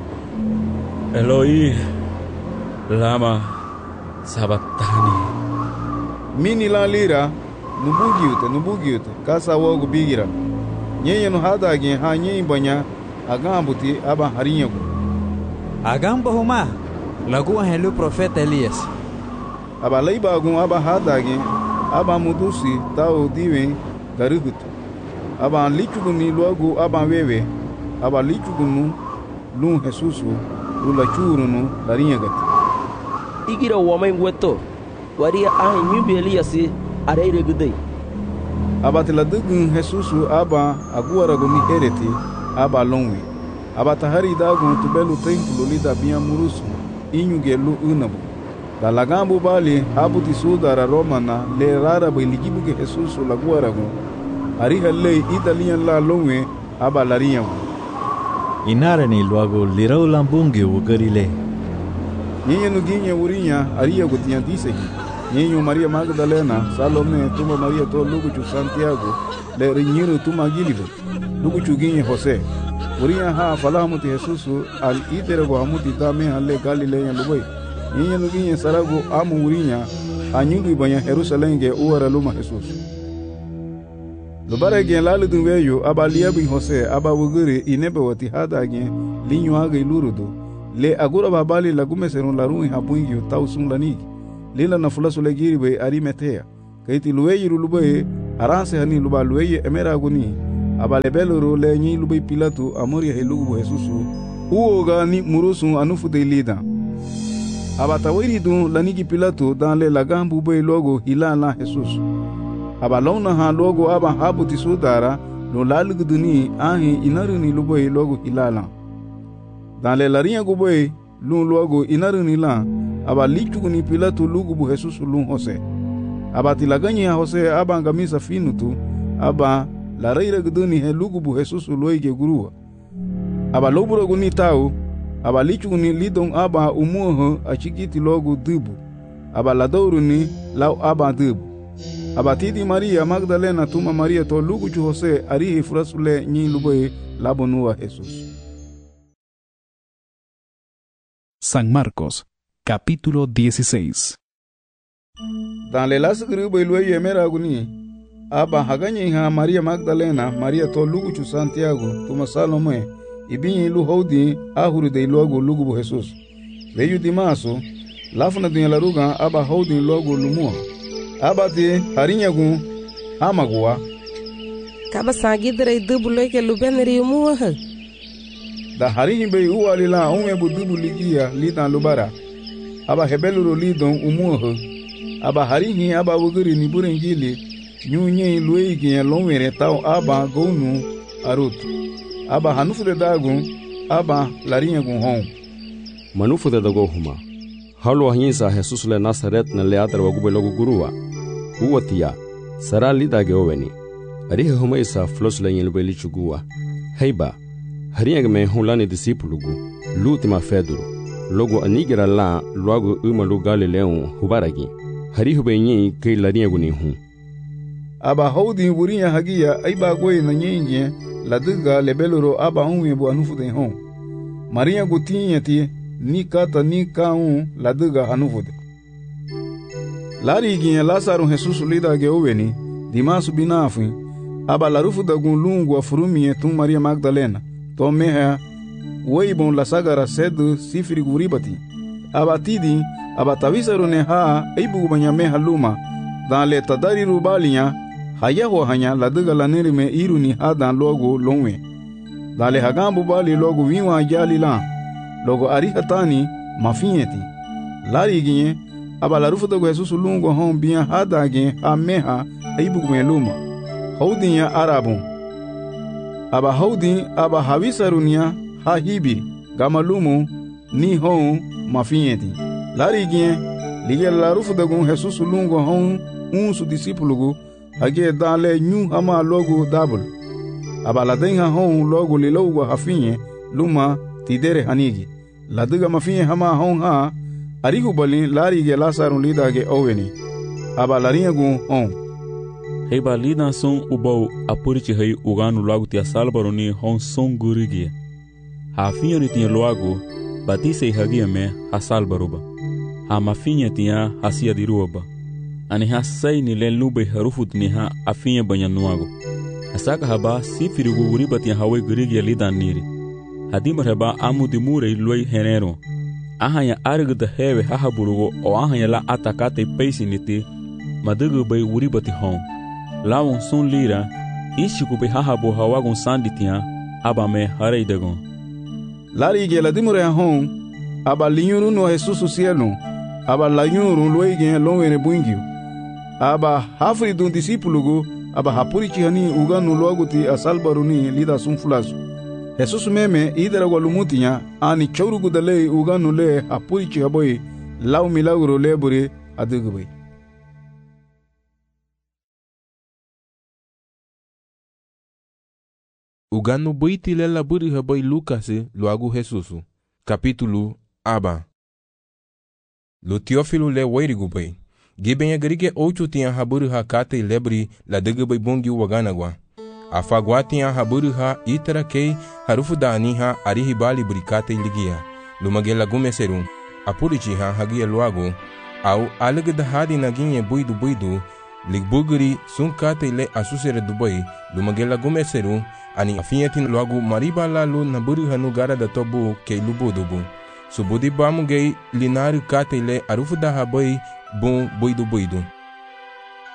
Eloi lama sabatani mini la lira nubugiute kasa wogu bigira nyenye no hadage ha nyenye banya agambuti aba harinya go agamba huma lagu helu profeta Elias aba leiba gun aba hadage aba mudusi tao diwen garugut aba lichuguni logo aba wewe aba lichugunu lu Jesus ula churunu larinya gat igira wamai weto waria nyumbi Elias areire gudai aba tiladugun Jesus aba aguara guni hereti aba longwe aba tahari dagun tubelu templo lida biya murusu inyugelu unabu dalagambu bali habuti sudara romana le rara biligibuge Jesus laguarago ariha le italian la longwe aba lariya inare ni luago lirau lambungi ugarile nyenye nuginye urinya aria gotiya diseki nyenye Maria Magdalena Salome tuma Maria to lugu Santiago le rinyiro tuma gilibe lugu ginye Jose urinya ha falamuti Jesus al iterego amuti tame alle Galilea lubai nyenye nuginye sarago amu urinya anyugi banya Jerusalem ge uara luma Jesus lubare gen lalu dunweyo aba liabi Jose aba wugure inebe wati hada gen linyo aga ilurudo le agura babali lagume serun larun hapungi tausun lanigi lila na fulasu legiri be arimetea kaiti luweyi lubaye aranse hani luba luweye emera guni aba lebeloro le nyi lubai Pilato amori helugu Jesusu uoga ni murusu anufu de lida aba tawiri dun lanigi Pilato dan le lagambu be logo hilala Jesus aba lona ha logo aba habuti sudara no lalugu duni ahi inaruni lubai logo hilala dan le laria gubai lun logo inaruni la aba lichu ni Pilato lugu bu Jesus lun Jose aba tilaganya Jose aba ngamisa finutu aba la reira guduni he lugu bu Jesus loige gurua aba loburo guni tau aba lichu ni lidon aba umuho achikiti logo dubu aba ladouru ni lau aba dubu aba tidi Maria Magdalena tuma Maria to lugu chu Jose arihi furasule nyi luboe labonua Jesus. San Marcos, capítulo 16. Dan le las gribo ilueye mera guni aba haganye ha Maria Magdalena Maria to lugu chu Santiago tuma Salome ibinyi lu hodi ahuru de logo lugu bu Jesus veyu dimaso lafuna dunya laruga aba hodi logo lumua aba te harinyagu amagwa kaba sagidre dubu leke lubenri umuwa da harinyi be uwalila onwe bu dubu ligia lidan lubara aba hebeluro lidon umuwa aba harinyi aba wugiri ni burengili nyunye luegi ya lonwere tau aba gonu arutu aba hanufu de dagun aba larinha gun hon manufu de dago huma halo hinsa Jesus le Nazaret na le atra wagu logo gurua uwatia sara lidage oweni ari huma isa flos le yin beli chugua heiba harinha me hulani disipulugu lutima feduro logo anigira la logo uma lu Galileon hubaragi hari hubenyi ke larinha guni hu aba hodi burinya hagia aiba goy na nyenye laduga lebeloro aba unwe bu anufu de hon Maria gutinha ti ni kata ni kaun laduga anufu de lari ginha Lazaro Jesus lida ge oweni dimasu binafu aba larufu da gun lungu afurumie tum Maria Magdalena to meha weibon la sagara sedu sifiri guribati aba tidi aba tawisaro ne ha aibu banyame haluma dan le tadari rubalinya hayaho hanya laduga laneri me iruni hadan logo lonwe dale hagambu bali logo wiwa jali la logo arihatani mafieti lari ginye aba larufu dogo Jesus lungo hon biya hadage ameha aibu me luma haudinya arabu aba haudi aba hawisarunya hahibi gamalumu ni hon mafieti lari ginye lige larufu dogo Jesus lungo hon unsu disipulugu hage dale nyu hama logo dabul aba ladenha hon logo lilogo hafinye luma tidere hanigi laduga mafinye hama hon ha arigu bali lari ge Lazaro lidage oweni aba larinha gun hon heiba lidan son ubau apurichi hei uganu logo tia salbaroni hon son gurigi hafinye ni tia logo batise hagia me hasalbaruba ha mafinye tia hasia diruba ani ha sai ni len lube harufut ni ha afinye banyanuago asaka haba sifirigu guribati hawe gurigi lidan niri hadimar haba amudi mure loi henero ahanya arigda hewe hahaburugo o ahanya la atakate peisiniti madugu bay guribati hon lawon sun lira ishiku be hahabu hawagun sanditia aba me hareidagon lari ge ladimure hon aba linyuru no Jesus cielo aba lanyuru loi ge lonwere buingio aba hafri dun disipulugu aba hapurichi hani uganu loguti asalbaruni lida sunfulasu Jesus meme idara walumutinya ani chaurugu dale uganu le hapurichi haboy law milagro lebure adugubay uganu boiti lela buri haboy Lucas loagu Jesus capítulo aba lo Teófilo le weirigubay Gibenya garige ocho tinha haburu ha kate lebri la degubay bongi waganagwa. Afagwa tinha haburu ha itara kei harufu da aniha arihibali burikate ligia. Lumagela gume serum. Apurichi ha hagia luago. Au alegda hadi naginye buidu ligbuguri sun kate le asusere dubai. Lumagela gume serum ani afinyatin luago mariba la lu naburu ha nugara da tobu kei lubudubu. Subudi bamugei linaru kate le arufu da haboy bon boidu.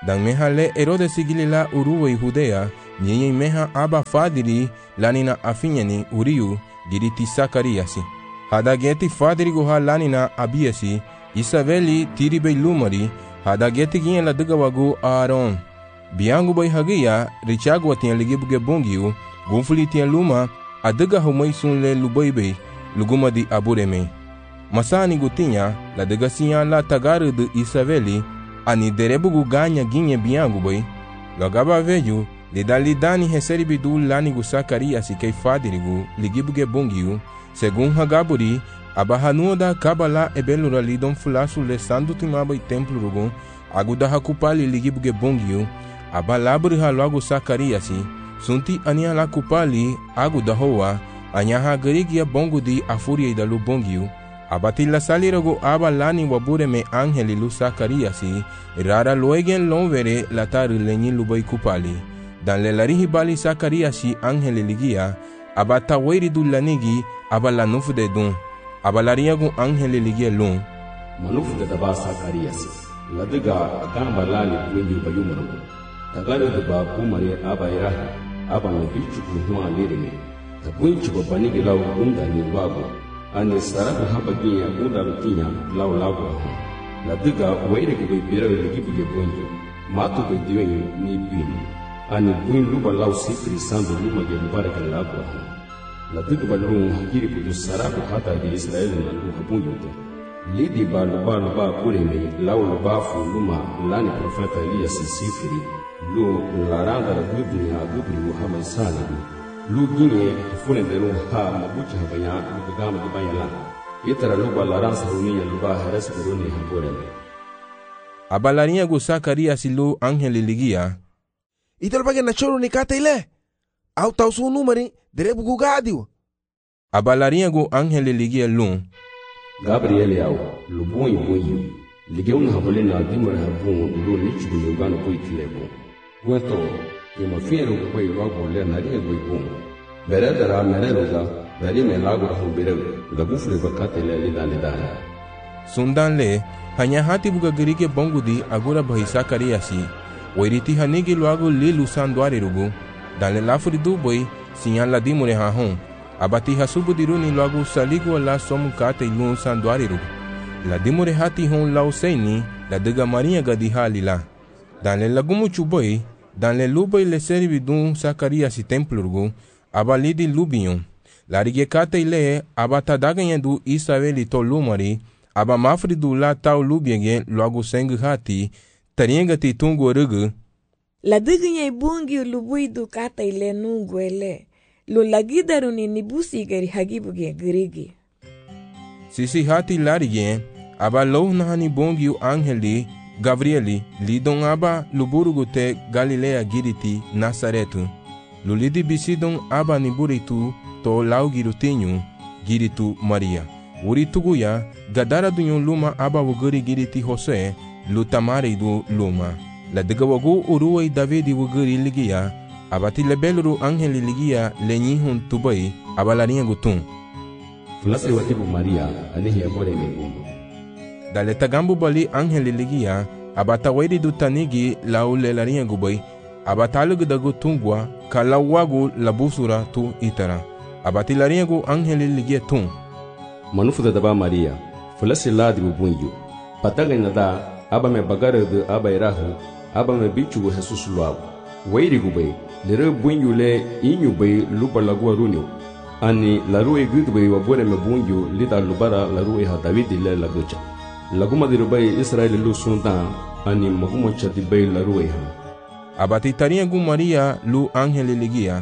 Dan meha le Herode sigili la uruwe Judea, nyenye meha aba fadiri lanina afinyani uriu giriti Sakariasi. Hada geti fadiri goha lanina abiasi, Isabeli tiribe lumari, hada geti gien la duga wagu Aaron. Biangu bay hagia, richagu tian ligibuge bongiu, gunfuli tian luma, aduga humay sun le lubaybe, luguma di abureme. Masani gutinya, la duga siya la tagaru de Isabeli, ani derebugu ganya ginye biangu bay, gagaba veju, lidani heseribidu lani gu Sakariasi kay fadirigu, ligibuge bongiu, segun hagaburi, abahanuda kabala ebelura lidon fulasu le sandu timaba templo rugun, aguda hakupali ligibuge bongiu, abalabri halagu Sakariasi, sunti ania la kupali aguda hoa, anyaha garigia bongu di afuria idalu bongiu, abatila saliragu abalani wabure me angeli lu Sakariasi, rara luegen lonvere latari lenyi lubai kupali, dan le larihi bali Sakariasi angeli ligia, abata wairi du lanigi abala nufu de dun, abalariagu angeli ligia lun. Manufu de daba Sakariasi, ladiga akamba lali kwenye bayumuru, tagale de ba kumare aba irahi, aba na bichu kuhua lirime, tabunchu babanigi lau unda ni wago, ane sarabu haba ginya unda rutinya lau lago ahu. Ladiga wairi kube birawe ligibuge bonjo, matu be diwenyu ni bini, ane buin luba lau sifri sandu luma ge lubaraka lago ahu. Ladiga balung hakiri kudu sarabu hata di Israeli na luha bunyote. Lidi ba luba kureme lau lubafu luma lani profeta Elias sifri, lu laranda gubni Muhammad sanidu, lu gine fune de lu ha mabucha habanya lu gama de bayala, itara luba laransa runia luba haras beruni haboreme. Abalaria gu Sakariasi lu angeli ligia, ital bagen na choro ni kata ile, au tausu numari derebu gugadiu. Abalaria gu angeli ligia lu, Gabriel yao, lu bunyi, ligeuna habolena dimara habun lu nichugu yugano kuitilebo. Gueto, que me fiero que voy a leer nadie voy bom. Beredera mereruga, dari me lago a humberu, la bufle bacate le lidane. Sundan le, hanyahati buga gerige bongudi agura bahi Sakariasi, wairiti hanigi luago lilu sanduare rugu, dan le lafuri duboy, sinyan la dimure hahon, abati hasubu diruni luago saligu la somu kate ilun sanduare rugu. La dimure hati hon lau seini, la dega maria gadiha lila. Dan le lagumu chuboy, dan le luboy le servi dun Sakariasi templurgu, abalidi lubion. La rigekate ile abatadaganyen du Isabeli to lumari, aba mafri du la tau lubienge logo seng hati, tarienga ti tungu rugu. La diganyen bungi lubui du kata ile nungu ele, lu lagidaruni nibusi gari hagibuge girigi. Sisi hati larigyen, aba loh nahani bongi angeli, Gabrieli, lidon aba luburugu te Galilea giriti Nasaretu. Lulidi bisidon aba niburitu to lau girutinyu giritu Maria. Urituguya, gadara dunyon luma aba wuguri giriti Jose, lutamari du luma. La digawagu uruway Davidi wuguri ligia, abati lebeluru angeli ligia lenyihun tubai, aba lariengu tun. Fulase watibu Maria, anihi abore megumu. Dale tagambu bali angeli ligia, abata wairi du tanigi lau lelaria gubai, abatalugu dagu tungwa, kalawagu labusura tu itara. Abati lariagu angeli ligia tun. Manufu da daba Maria, fulasi ladi bubunyu. Pataga nada, aba me bagara de aba irahu, aba me bichu Jesus luagu. Wairi gubai, lere bunyu le inyu bai lupa lagua runyo. Ani larue gudbai wabore me bunyu lida lubara larue ha Davidi le lagucha. Laguma dirubai Israeli lu sundan, ani maguma chadibai larueha. Abati tariengu Maria lu angeli ligia.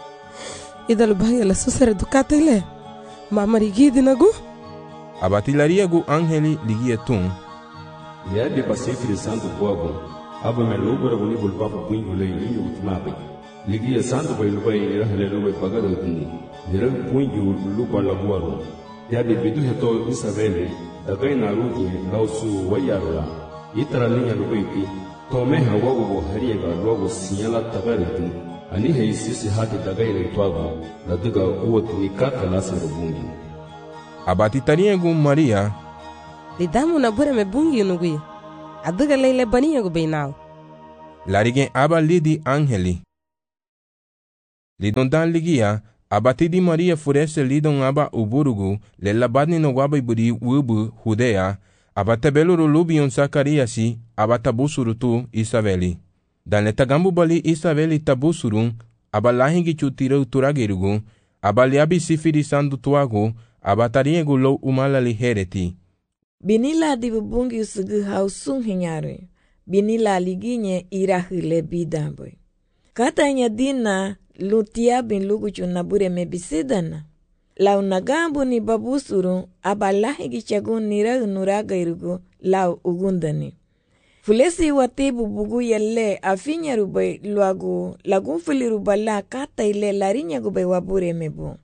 Idal bahia la susere ducate ile, mamari gidi nagu? Abati lariegu angeli ligia tun. Liadi pasifri santo guago, aba me lubura unibul papa pungu le inyu utmabe. Ligia santo bai lubai irahale lubai pagado tuni, lirah pungu lupa laguaro. Liadi bidu heto Isabeli, dagai na rugi lausu wayarula itara linya lubaiti to meha wago hariega logo sinyala tagaritu ani heisisi hati dagai le twago la diga uwatu nikata lasa rubungi. Abati tariengu Maria, lidamu na bure me bungi nugui adiga leile baniya gu bainao larigen aba lidi angeli. Lidon dan ligia, aba tidi Maria furese lidon aba uburugu, le labadni no waba iburi wubu Judea, aba tabeluru lubion Sakariasi, aba tabusuru tu Isabeli. Dan le tagambu bali Isabeli tabusurun, aba lahingi chutira uturagerugu, aba liabi sifiri sandu tuagu, aba tariegu lo umala lihereti. Binila dibubungi usugu hausun hinyaru. Binila liginye irahile bidamboy. Katanya dina lutia bin lugu chunabure mebisidana. Lau nagambu ni babusuru abalahi gichagun nira nuraga irugu lau ugundani. Fulesi watibu bugu yelle afinya rubai luagu lagun fili rubala kata ile larinya gubay wabure mebu.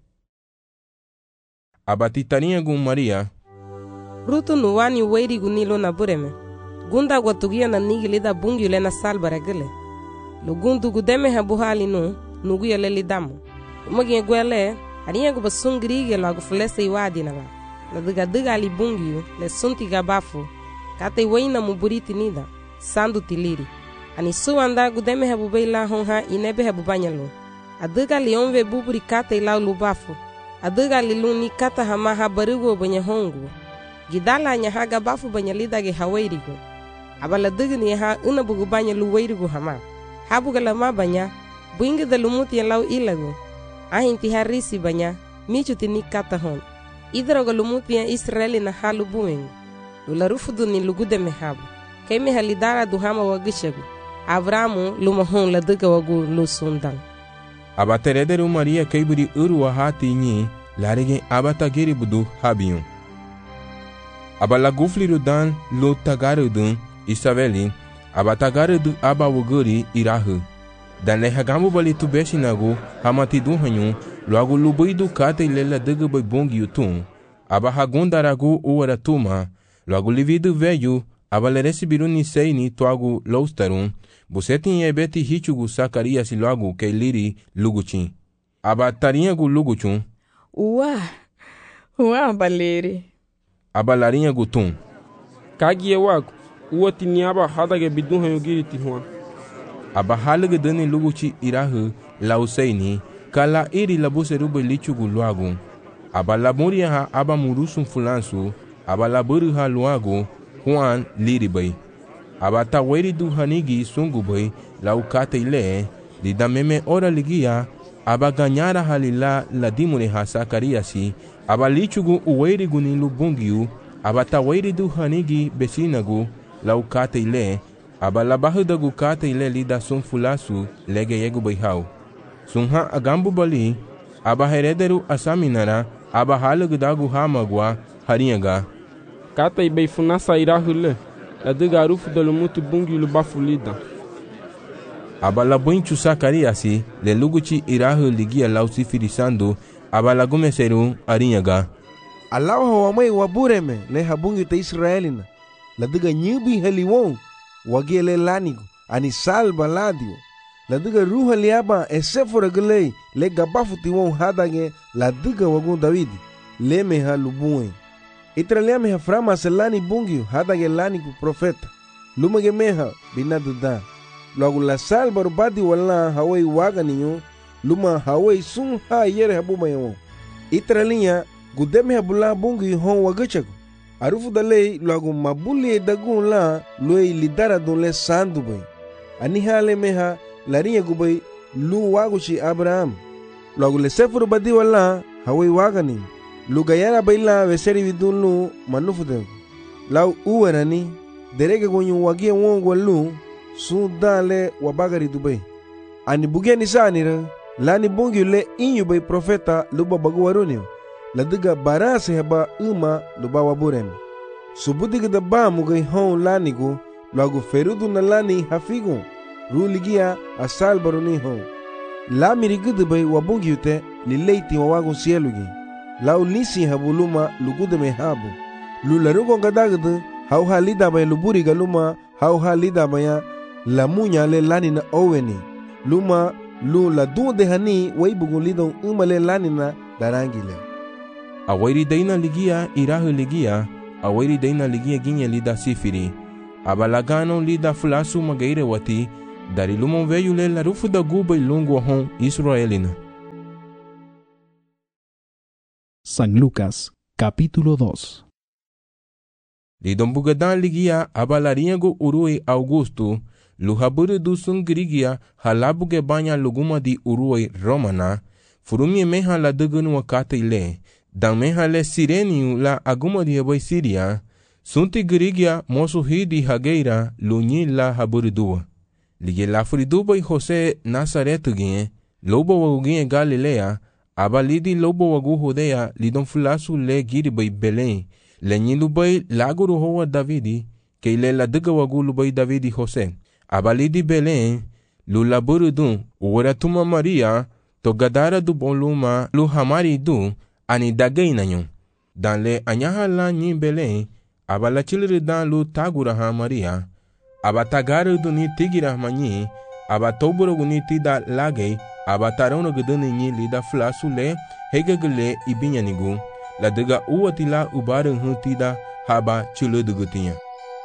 Abatitania gun Maria. Rutu nuwani weiri gunilo na bureme. Gunda watugia na nigilida bungi ule na salbara gile. Lugundu gudeme habuhali nugu yale lidamu. Umagi gwele, hariya guba sungirige lagu fulese iwadi na ba. Na diga li bungi le sunti gabafu. Kata iwaina muburiti nida, sandu tiliri. Ani suwanda gudeme habubei la honha inebe habubanyalo. Adiga li onve buburi kata ilau lubafu. Adiga li luni kata hamaha barigo banya hongu. Gidala nya haga bafu banya lidage hawairigo. Abala digni ha unabugu banya luwairigo hama. Habuga lama banya, buinga da lumuti ya lau ilago. Ahinti harisi banya, michuti ni kata hon. Idroga lumuti ya Israeli na halu bueng. Lularufudu ni lugude mehabu. Kaime halidara duhama wagishagu. Avramu lumahon la diga wagu lusundang. Abaterederu Maria kaiburi urwa hati nyi, larige abatagiri budu habiyun. Abala gufliru dan lo tagarudun Isabeli, abatagarudu aba wuguri irahu. Dan le hagamu bali tubeshinagu hamati duhanyu, logo lubuidu kate ilela diga boi bongi utun. Aba hagundaragu uwaratuma, logo lividu veyu, aba le resibiru ni seini tuagu loustarun, busetin yebeti hichugu Sakarias logo ke liri luguchin. Aba tariagu luguchun. Uwa baleri. Aba larinha gutun. Kagie wago, uoti ni aba hadage bidun hayogiri tihuan. Aba halige dani luguchi irahu lauseini, kala iri labuse rube lichugu luagu. Aba laburia ha aba murusun fulansu, aba laburu ha luagu, Juan liribai. Aba taweri du hanigi sungubai, laukate ile, lidameme ora ligia, aba ganyara halila ladimune ha Sakariasi, aba lichugu uweri gunilu bungiu, aba taweri du hanigi besinagu, laukate ile, aba labahudagu kate ile lida sunfulasu lege yegu baihau. Sunha agambu bali, aba herederu asaminara, aba halugudagu hamagwa harinyaga. Kata ibeifunasa irahule, ladiga rufu dalumutu bungilu bafulida. Aba labuinchu Sakariasi, le luguchi irahu ligia lausifirisando, aba lagumeseru arinyaga. Alawa hawamai wabureme le habungi ta Israelina. Ladiga nyubi haliwon, wagele lanigo, ani salba ladio. Ladiga ruha liaba esefora gulei, le gabafu tiwon hadage ladiga wagun Davidi, le meha lubuen. Itralia meha frama selani bungiu hadage lanigo profeta. Lumage meha binaduda. Logo la salba rubadi wala hawai waga ninyo, luma hawai sun ha yere habuma yawo. Itralia gudeme habula bungi hon wagachago. Arufu dalei logo mabuli dagun la loi lidara don le sandu bay. Ani hale meha larinha gubay lu waguchi Abraham. Logo le sefuru badi wala hawai wagani. Lu gayara bayla veseri vidun lu manufu de. Lau uwerani derege gonyu wagie wongo lu sun dale wabagari Dubai. Ani bugeni sanira lani bungi le inyu bay profeta luba bagu warunio. Ladiga barase heba uma luba waburem. Subudiga da ba mugay hon lanigo logo ferudu na lani hafigo ruligia asal baruni hon. La mirigudu bay wabungi ute lileiti wawagun sielugi. Lau nisi habuluma lugude me habu. Lularugo gadagdu hau halida bay luburi galuma hau halida baya la munya le lani na oweni. Luma lu la dude hani waibugun lidon umale lani na darangile. Awairi daina ligia irahu ligia, awairi daina ligia ginye lida sifiri. Abalagano lida fulasu magaire wati, Dari lumon veio le larufu da guba e longo ahon Israelina. San Lucas, capítulo 2. Lidon bugadan ligia abalariago urui Augusto, luhaburu du sungrigia halabuge banha luguma di urui Romana, furumi meha la dugunu wakata ile, dan meha le sireniu la aguma di abai Siria, sunti grigia mosu hidi hageira lunyi la haburu dua. Lige la furiduba e José Nazareto guinhe, lobo waguinhe Galilea, abalidi lobo wagu Judea, lidon fulasu le giribai Belém, lenyi lubai laguru hoa Davidi, que le la duga wagu lubai Davidi José. Abalidi Belém, lulaburu dun, uratuma Maria, to gadara du boluma lu hamari du, ani dagainanyon. Dan le anyaha la nyi Belém, abalachilri dan lu taguraha Maria, abatagaru du ni tigira manyi, abatoburo gu ni tida lagei, abatarono guduni nyi lida flasu le, hegagule ibinyanigu, la duga uwatila ubaru hutida haba chuludugutinha.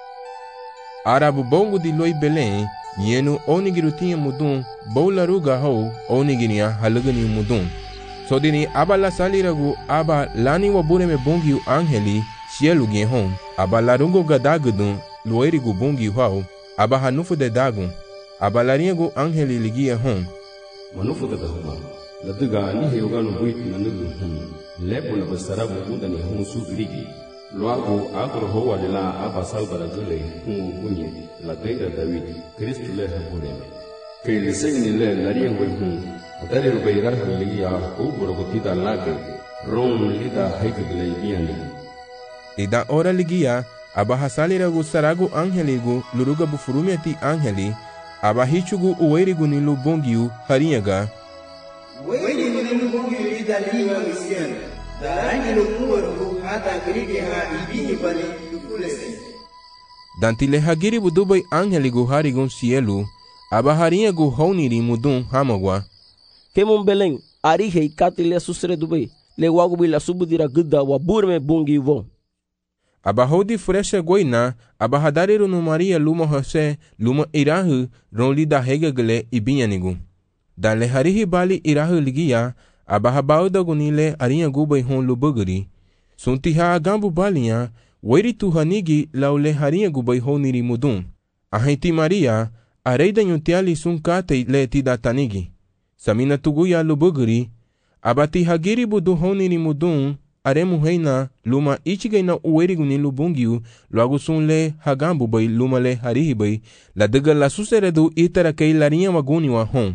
Arabu bongo di loi Belém, nyenu onigirutinha mudun, boularuga ho, oniginia halugani mudun. Sodini abala saliragu aba lani wabureme bongiu angeli, cielo hon, aba larungo gadagudun, loerigu bongiu hau, aba hanufu de dagun, aba laringu angeli ligia hon. Manufu de dahuma, la duga ni heogano buiti na nugu hon, lepo na basarabu mudani hon su grigi. Luego agro hoa de la aba salvara gule hon bunye, la deira David, Cristo le habureme. Que le segni le larien we hon, atari rubeirar ligia, ubro gotida lage, ron lida heggle biani. Ida ora ligia, aba hasaliragu saragu angeligu, luruga bufurumiati angeli, aba hichugu uerigu nilu bongiu harinhaga. Uerigu nilu bongiu ida liwa misiano, da angelo uorugu hata grige ha ibini bani dukulese. Dantile hagiri budubai angeligu harigun cielo, aba harinhagu honiri mudun hamagwa. Kemon Belém, arihei katile susre dubai, le wagu bila subudira gudda wa burme bongi vo. Aba hodi fresha goina, aba hadariru no Maria luma José, luma irahu, ron lida hegagle ibinyanigu. Dan le harihi bali irahu ligia, aba habauda gunile arinha guba hon lubuguri. Suntiha agambu balinha, weri tu hanigi laule harinha guba honiri mudun. Ahenti Maria, areida nyutiali sunkate le tida tanigi. Samina tuguya lubuguri, abati hagiri budu honiri mudun, aremu reina luma ichigaina uerigu ni lubungiu, logo sunle hagambu bai luma le harihi bai, la duga la suseredu itara kei larinha maguni wa hon.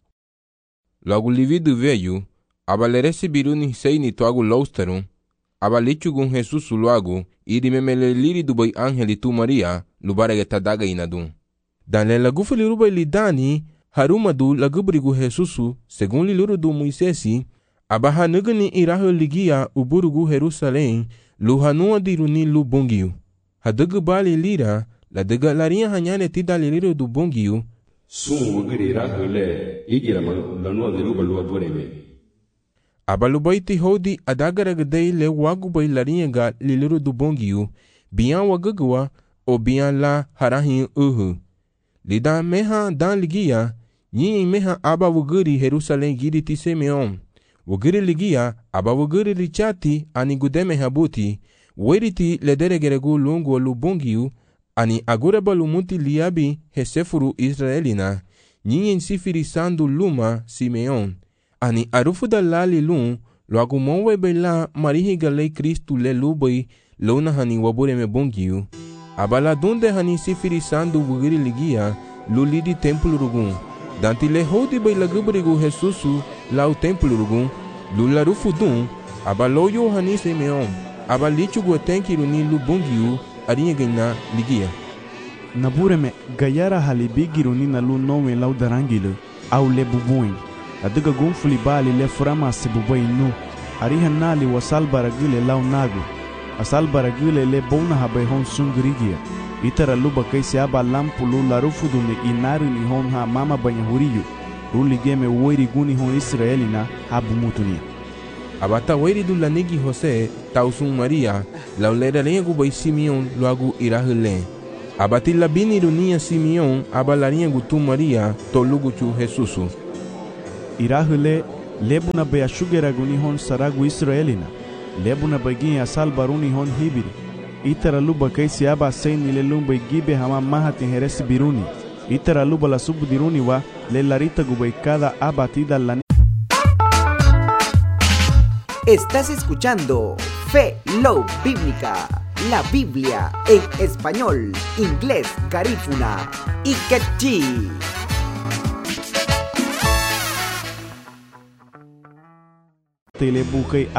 Logo lividu veio, abale recebiru ni sei ni toagu lousterum, abalichugun Jesus logo, iri memele liri du bai angeli tu Maria, lubarega tadaga inadun. Dan le lagufali rubai lidani, harumadu lagubrigu Jesusu, segun liluru du Moisesi, abaha nugani irahu ligia uburugu Jerusalém, luhanua diruni lu bongiu. Hadugu bali lira, la duga larinha hanyane tida liriru du bongiu. Sum wagiri irahu le, igira lanua de luba lua bureme. Abalubaiti hodi adagaragadei le wagubai larinha ga liriru du bongiu, bian wagagua, o bian la harahin uhu. Lida meha dan ligia, nyi meha aba wagiri Jerusalém giriti Simeon. Wagiri ligia, aba wagiri richati ani gudeme habuti, weriti lederegeregu lungu lubongiu, ani agureba lumuti liabi hesefuru Israelina, nyinyen sifiri sandu luma Simeon, ani arufu da lali lun, loagu monwe bela marihi galei Kristu le lubai, lona hani wabureme bongiu, aba la dunde hani sifiri sandu wagiri ligia, lulidi templu rugun, danti le hodi bai lagubrigu Jesusu, lau templu rugun, lularufu dun, aba loyo hani Simeon, aba lichugu tenkiru ni lubongiu, arinha gaina ligia. Nabureme gayara halibigiru ni na lu nome lau darangile, au le bubuin. Adiga gunfuli bali le frama se bubai nu, ariha nali wasal baragile lau nagu, asal baragile le bona habai hon sungrigia. Itara luba kaisi aba lampu lu larufu dune inaru ni hon ha mama banyahuriyu, ruligeme uweri guni hon Israelina habu mutunia. Abata weri du lanigi José, tausun Maria, laulera lengu bai Simeon loagu irahule. Abatil la bini dunia Simeon abalarinha gutu Maria toluguchu Jesusu. Irahule lebuna beashugera gunihon saragu Israelina. Lebuna bagin asal barunihon hibiri. Itara luba kaisi aba sein ile lumba gibe hama mahati heresi biruni. Itara luba la subdiruni wa le larita gubaikada abatida la. Estás escuchando Fe Love Bíblica, la Biblia en español, inglés, garífuna y quechí. Te le busqué